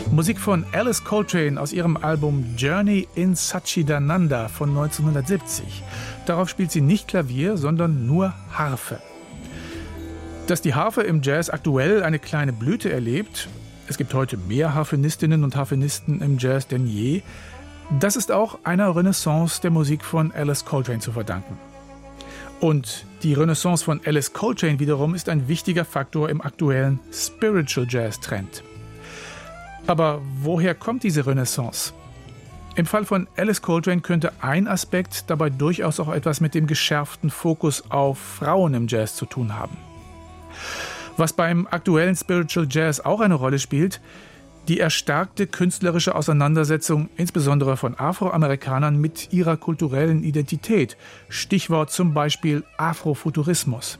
Musik von Alice Coltrane aus ihrem Album Journey in Satchidananda von 1970. Darauf spielt sie nicht Klavier, sondern nur Harfe. Dass die Harfe im Jazz aktuell eine kleine Blüte erlebt, es gibt heute mehr Harfenistinnen und Harfenisten im Jazz denn je, das ist auch einer Renaissance der Musik von Alice Coltrane zu verdanken. Und die Renaissance von Alice Coltrane wiederum ist ein wichtiger Faktor im aktuellen Spiritual Jazz Trend. Aber woher kommt diese Renaissance? Im Fall von Alice Coltrane könnte ein Aspekt dabei durchaus auch etwas mit dem geschärften Fokus auf Frauen im Jazz zu tun haben. Was beim aktuellen Spiritual Jazz auch eine Rolle spielt, die erstarkte künstlerische Auseinandersetzung insbesondere von Afroamerikanern mit ihrer kulturellen Identität. Stichwort zum Beispiel Afrofuturismus.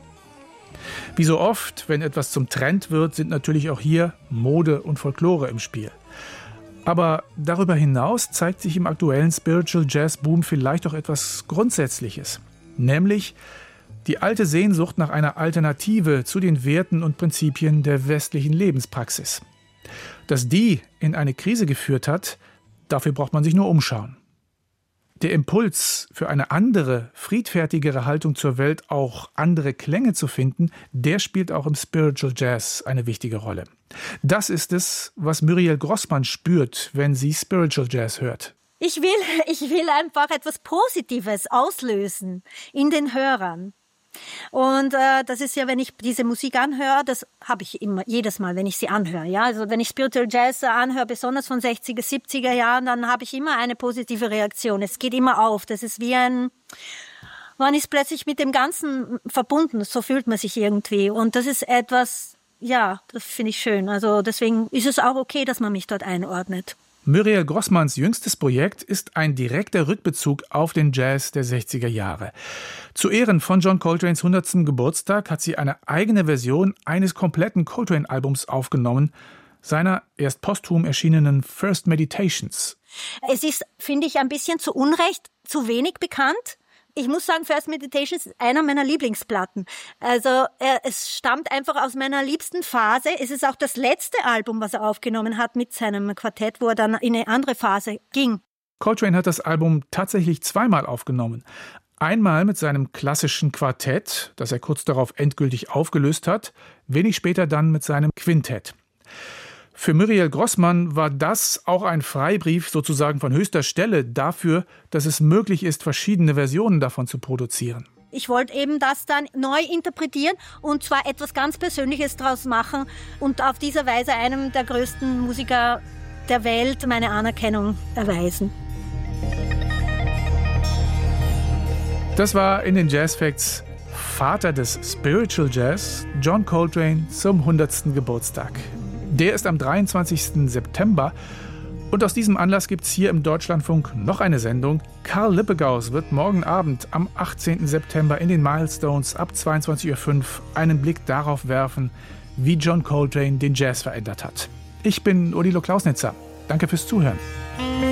Wie so oft, wenn etwas zum Trend wird, sind natürlich auch hier Mode und Folklore im Spiel. Aber darüber hinaus zeigt sich im aktuellen Spiritual Jazz Boom vielleicht auch etwas Grundsätzliches. Nämlich die alte Sehnsucht nach einer Alternative zu den Werten und Prinzipien der westlichen Lebenspraxis. Dass die in eine Krise geführt hat, dafür braucht man sich nur umschauen. Der Impuls für eine andere, friedfertigere Haltung zur Welt, auch andere Klänge zu finden, der spielt auch im Spiritual Jazz eine wichtige Rolle. Das ist es, was Muriel Grossmann spürt, wenn sie Spiritual Jazz hört. Ich will einfach etwas Positives auslösen in den Hörern. Und das ist ja, wenn ich diese Musik anhöre, das habe ich immer, jedes Mal, wenn ich sie anhöre. Ja? Also wenn ich Spiritual Jazz anhöre, besonders von 60er, 70er Jahren, dann habe ich immer eine positive Reaktion. Es geht immer auf. Das ist wie man ist plötzlich mit dem Ganzen verbunden. So fühlt man sich irgendwie. Und das ist etwas, ja, das finde ich schön. Also deswegen ist es auch okay, dass man mich dort einordnet. Muriel Grossmanns jüngstes Projekt ist ein direkter Rückbezug auf den Jazz der 60er Jahre. Zu Ehren von John Coltranes 100. Geburtstag hat sie eine eigene Version eines kompletten Coltrane-Albums aufgenommen, seiner erst posthum erschienenen First Meditations. Es ist, finde ich, ein bisschen zu Unrecht zu wenig bekannt. Ich muss sagen, First Meditations ist einer meiner Lieblingsplatten. Also es stammt einfach aus meiner liebsten Phase. Es ist auch das letzte Album, was er aufgenommen hat mit seinem Quartett, wo er dann in eine andere Phase ging. Coltrane hat das Album tatsächlich zweimal aufgenommen. Einmal mit seinem klassischen Quartett, das er kurz darauf endgültig aufgelöst hat, wenig später dann mit seinem Quintett. Für Muriel Grossmann war das auch ein Freibrief sozusagen von höchster Stelle dafür, dass es möglich ist, verschiedene Versionen davon zu produzieren. Ich wollte eben das dann neu interpretieren und zwar etwas ganz Persönliches draus machen und auf diese Weise einem der größten Musiker der Welt meine Anerkennung erweisen. Das war in den Jazz Facts Vater des Spiritual Jazz, John Coltrane, zum 100. Geburtstag. Der ist am 23. September und aus diesem Anlass gibt es hier im Deutschlandfunk noch eine Sendung. Karl Lippegaus wird morgen Abend am 18. September in den Milestones ab 22.05 Uhr einen Blick darauf werfen, wie John Coltrane den Jazz verändert hat. Ich bin Odilo Klausnitzer. Danke fürs Zuhören.